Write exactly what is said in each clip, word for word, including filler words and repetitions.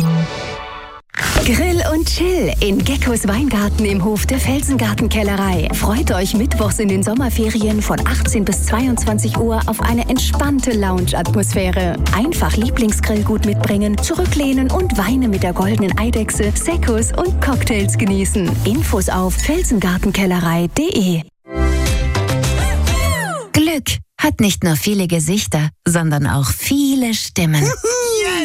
Grill und Chill in Geckos Weingarten im Hof der Felsengartenkellerei. Freut euch mittwochs in den Sommerferien von achtzehn bis zweiundzwanzig Uhr auf eine entspannte Lounge-Atmosphäre. Einfach Lieblingsgrillgut mitbringen, zurücklehnen und Weine mit der goldenen Eidechse, Seccos und Cocktails genießen. Infos auf felsengartenkellerei punkt de. Glück hat nicht nur viele Gesichter, sondern auch viele Stimmen. Yes!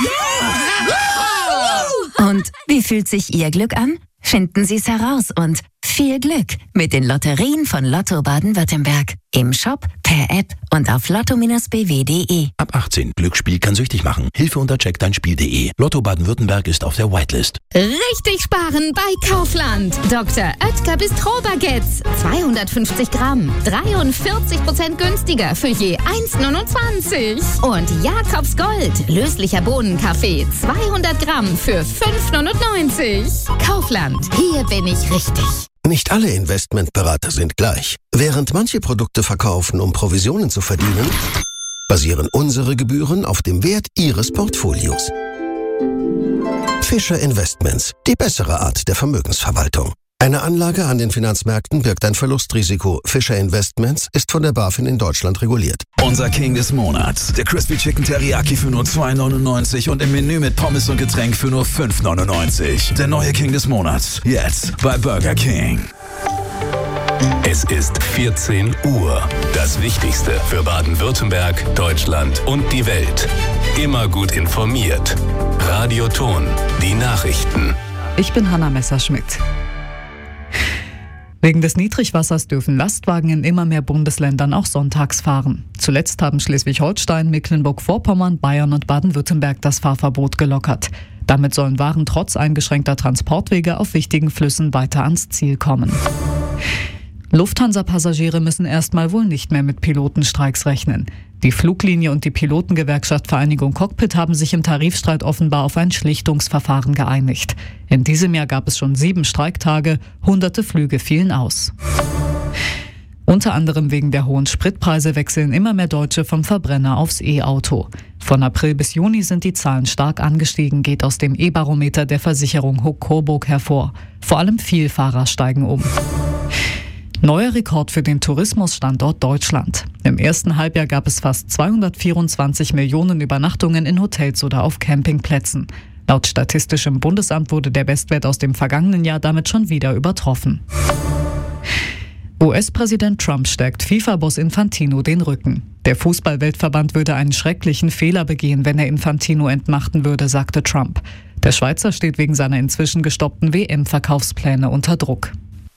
Und wie fühlt sich Ihr Glück an? Finden Sie es heraus und viel Glück mit den Lotterien von Lotto Baden-Württemberg. Im Shop, per App und auf lotto Bindestrich b w punkt de. Ab achtzehn. Glücksspiel kann süchtig machen. Hilfe unter check dein spiel punkt de. Lotto Baden-Württemberg ist auf der Whitelist. Richtig sparen bei Kaufland. Doktor Oetker Bistro-Baguettes. zweihundertfünfzig Gramm. dreiundvierzig Prozent günstiger für je eins Komma neunundzwanzig. Und Jakobs Gold. Löslicher Bohnenkaffee. zweihundert Gramm für fünf Komma neunundneunzig. Kaufland. Hier bin ich richtig. Nicht alle Investmentberater sind gleich. Während manche Produkte verkaufen, um Provisionen zu verdienen, basieren unsere Gebühren auf dem Wert Ihres Portfolios. Fischer Investments, die bessere Art der Vermögensverwaltung. Eine Anlage an den Finanzmärkten birgt ein Verlustrisiko. Fischer Investments ist von der BaFin in Deutschland reguliert. Unser King des Monats. Der Crispy Chicken Teriyaki für nur zwei neunundneunzig und im Menü mit Pommes und Getränk für nur fünf neunundneunzig. Der neue King des Monats. Jetzt bei Burger King. Es ist vierzehn Uhr. Das Wichtigste für Baden-Württemberg, Deutschland und die Welt. Immer gut informiert. Radio Ton. Die Nachrichten. Ich bin Hanna Messerschmidt. Wegen des Niedrigwassers dürfen Lastwagen in immer mehr Bundesländern auch sonntags fahren. Zuletzt haben Schleswig-Holstein, Mecklenburg-Vorpommern, Bayern und Baden-Württemberg das Fahrverbot gelockert. Damit sollen Waren trotz eingeschränkter Transportwege auf wichtigen Flüssen weiter ans Ziel kommen. Lufthansa-Passagiere müssen erstmal wohl nicht mehr mit Pilotenstreiks rechnen. Die Fluglinie und die Pilotengewerkschaft Vereinigung Cockpit haben sich im Tarifstreit offenbar auf ein Schlichtungsverfahren geeinigt. In diesem Jahr gab es schon sieben Streiktage, hunderte Flüge fielen aus. Unter anderem wegen der hohen Spritpreise wechseln immer mehr Deutsche vom Verbrenner aufs E-Auto. Von April bis Juni sind die Zahlen stark angestiegen, geht aus dem E-Barometer der Versicherung Huck-Coburg hervor. Vor allem Vielfahrer steigen um. Neuer Rekord für den Tourismusstandort Deutschland. Im ersten Halbjahr gab es fast zweihundertvierundzwanzig Millionen Übernachtungen in Hotels oder auf Campingplätzen. Laut Statistischem Bundesamt wurde der Bestwert aus dem vergangenen Jahr damit schon wieder übertroffen. U S-Präsident Trump stärkt FIFA-Boss Infantino den Rücken. Der Fußball-Weltverband würde einen schrecklichen Fehler begehen, wenn er Infantino entmachten würde, sagte Trump. Der Schweizer steht wegen seiner inzwischen gestoppten W M-Verkaufspläne unter Druck.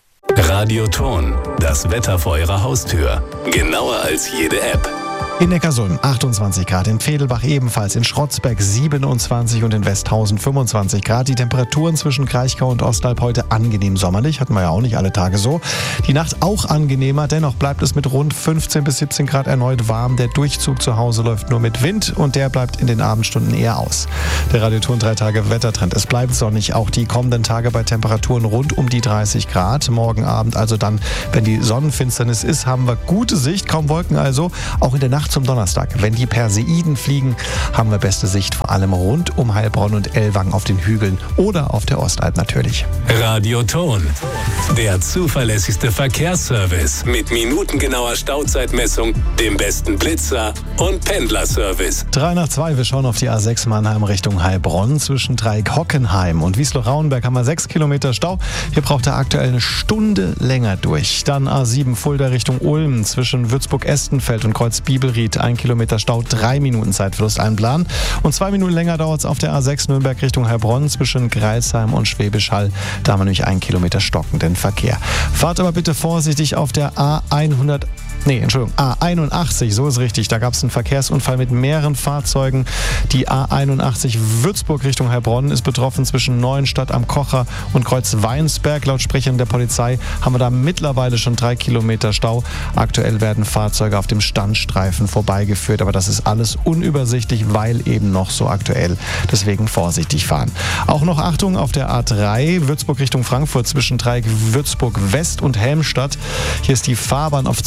Radio Ton, das Wetter vor Ihrer Haustür. Genauer als jede App. In Neckarsulm achtundzwanzig Grad, in Vedelbach ebenfalls, in Schrotzberg siebenundzwanzig und in Westhausen fünfundzwanzig Grad. Die Temperaturen zwischen Kraichgau und Ostalb heute angenehm sommerlich, hatten wir ja auch nicht alle Tage so. Die Nacht auch angenehmer, dennoch bleibt es mit rund fünfzehn bis siebzehn Grad erneut warm. Der Durchzug zu Hause läuft nur mit Wind und der bleibt in den Abendstunden eher aus. Der Radio Ton drei Tage Wettertrend. Es bleibt sonnig, auch die kommenden Tage bei Temperaturen rund um die dreißig Grad. Morgen Abend, also dann, wenn die Sonnenfinsternis ist, haben wir gute Sicht, kaum Wolken also. Auch in der Nacht zum Donnerstag. Wenn die Perseiden fliegen, haben wir beste Sicht, vor allem rund um Heilbronn und Ellwangen auf den Hügeln oder auf der Ostalb natürlich. Radio Ton, der zuverlässigste Verkehrsservice mit minutengenauer Stauzeitmessung, dem besten Blitzer und Pendlerservice. Drei nach zwei, wir schauen auf die A sechs Mannheim Richtung Heilbronn. Zwischen Dreieck-Hockenheim und Wiesloch-Rauenberg haben wir sechs Kilometer Stau. Hier braucht er aktuell eine Stunde länger durch. Dann A sieben Fulda Richtung Ulm zwischen Würzburg-Estenfeld und Kreuz-Bibelried. Ein Kilometer Stau, drei Minuten Zeitverlust einplanen. Und zwei Minuten länger dauert es auf der A sechs Nürnberg Richtung Heilbronn zwischen Greilsheim und Schwäbisch Hall. Da haben wir nämlich einen Kilometer stockenden Verkehr. Fahrt aber bitte vorsichtig auf der A hundert. Nee, Entschuldigung, A einundachtzig, so ist richtig. Da gab es einen Verkehrsunfall mit mehreren Fahrzeugen. Die A einundachtzig Würzburg Richtung Heilbronn ist betroffen zwischen Neuenstadt am Kocher und Kreuz Weinsberg. Laut Sprechern der Polizei haben wir da mittlerweile schon drei Kilometer Stau. Aktuell werden Fahrzeuge auf dem Standstreifen vorbeigeführt, aber das ist alles unübersichtlich, weil eben noch so aktuell. Deswegen vorsichtig fahren. Auch noch Achtung auf der A drei Würzburg Richtung Frankfurt zwischen Dreieck Würzburg West und Helmstadt. Hier ist die Fahrbahn auf zwei Fahrzeug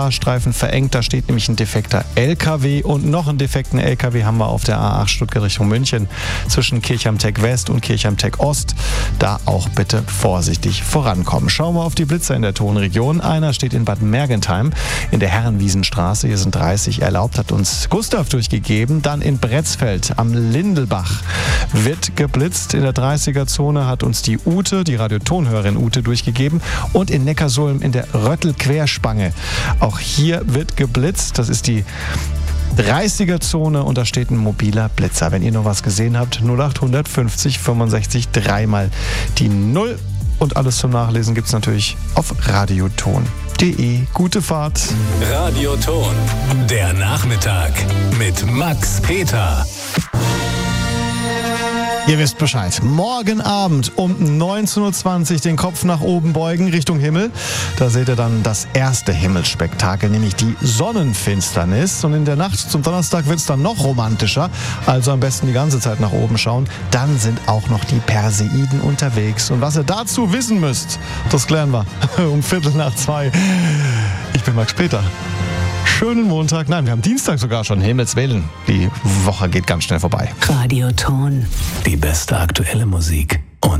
Fahrstreifen verengt. Da steht nämlich ein defekter L K W und noch einen defekten L K W haben wir auf der A acht Stuttgart Richtung München zwischen Kirchheim-Tech West und Kirchheim-Tech Ost. Da auch bitte vorsichtig vorankommen. Schauen wir auf die Blitzer in der Tonregion. Einer steht in Bad Mergentheim in der Herrenwiesenstraße. Hier sind dreißig erlaubt, hat uns Gustav durchgegeben. Dann in Bretzfeld am Lindelbach wird geblitzt. In der dreißiger-Zone hat uns die Ute, die Radiotonhörerin Ute, durchgegeben. Und in Neckarsulm in der Röttel-Querspange. Auch hier wird geblitzt. Das ist die dreißiger-Zone und da steht ein mobiler Blitzer. Wenn ihr noch was gesehen habt, null acht fünfzig fünfundsechzig dreimal die null. Und alles zum Nachlesen gibt es natürlich auf radioton punkt de. Gute Fahrt. Radioton, der Nachmittag mit Max Peter. Ihr wisst Bescheid. Morgen Abend um neunzehn Uhr zwanzig den Kopf nach oben beugen Richtung Himmel. Da seht ihr dann das erste Himmelsspektakel, nämlich die Sonnenfinsternis. Und in der Nacht zum Donnerstag wird es dann noch romantischer. Also am besten die ganze Zeit nach oben schauen. Dann sind auch noch die Perseiden unterwegs. Und was ihr dazu wissen müsst, das klären wir um Viertel nach zwei. Ich bin Max Peter. Schönen Montag. Nein, wir haben Dienstag sogar schon. Himmels Willen. Die Woche geht ganz schnell vorbei. Radioton. Die beste aktuelle Musik.